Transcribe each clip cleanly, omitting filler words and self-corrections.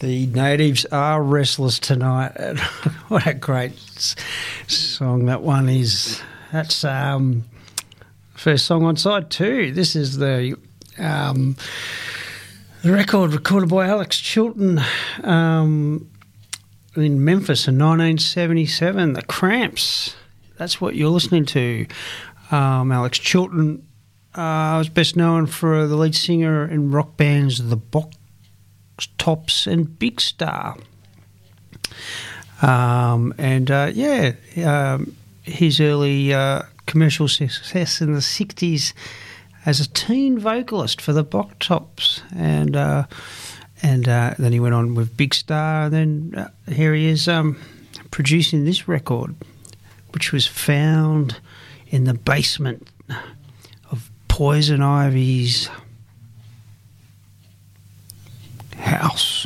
The Natives Are Restless Tonight. What a great song that one is. That's first song on side 2. This is the record recorded by Alex Chilton in Memphis in 1977. The Cramps. That's what you're listening to. Alex Chilton was best known for the lead singer in rock bands The Box Tops and Big Star. His early commercial success in the 60s as a teen vocalist for the Box Tops, and then he went on with Big Star, and then here he is producing this record, which was found in the basement of Poison Ivy's house.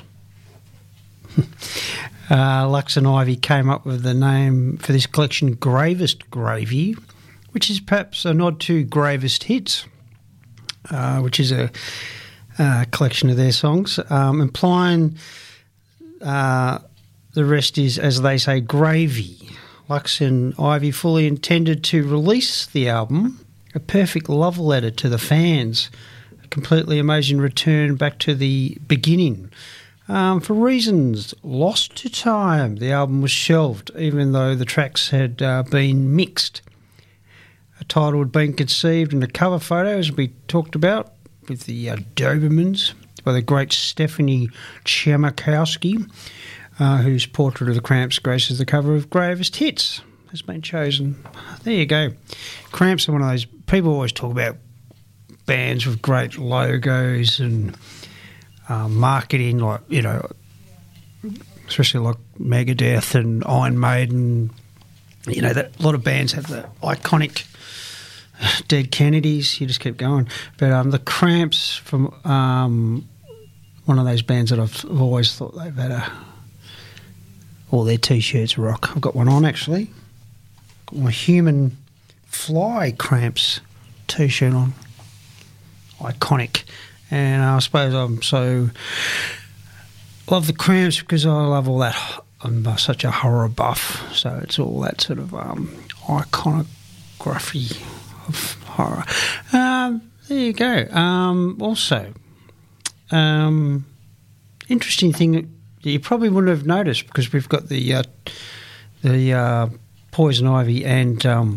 Lux and Ivy came up with the name for this collection, Gravest Gravy, which is perhaps a nod to Gravest Hits, which is a collection of their songs, implying the rest is, as they say, gravy. Lux and Ivy fully intended to release the album, a perfect love letter to the fans, a completely amazing return back to the beginning. For reasons lost to time, the album was shelved, even though the tracks had been mixed. A title had been conceived and a cover photo, as we talked about, with the Dobermans by the great Stephanie Chamakowski, whose portrait of the Cramps graces the cover of Gravest Hits, has been chosen. There you go. Cramps are one of those, people always talk about bands with great logos and marketing, like, you know, especially like Megadeth and Iron Maiden. You know, that a lot of bands have the iconic Dead Kennedys. You just keep going. But the Cramps, from one of those bands that I've always thought they've had all their T-shirts rock. I've got one on, actually. Got my Human Fly Cramps T-shirt on. Iconic. And I suppose I'm so love the Cramps because I love all that. I'm such a horror buff, so it's all that sort of iconography of horror. There you go. Also, interesting thing that you probably wouldn't have noticed, because we've got the Poison Ivy and our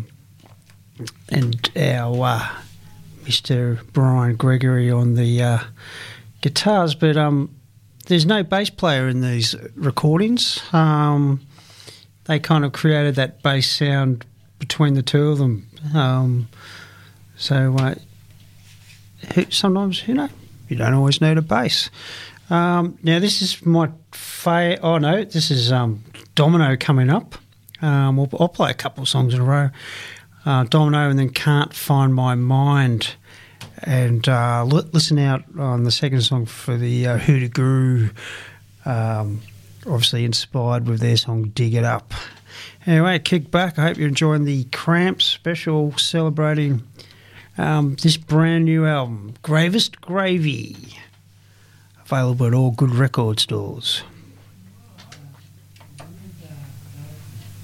Mr. Brian Gregory on the guitars, but there's no bass player in these recordings. They kind of created that bass sound between the two of them. Sometimes, you know, you don't always need a bass. Now, this is my this is Domino coming up. I'll play a couple of songs in a row. Domino, and then Can't Find My Mind. And listen out on the second song for the Hoodoo Guru, obviously inspired with their song Dig It Up. Anyway, kick back. I hope you're enjoying the Cramps special celebrating this brand new album, Gravest Gravy, available at all good record stores.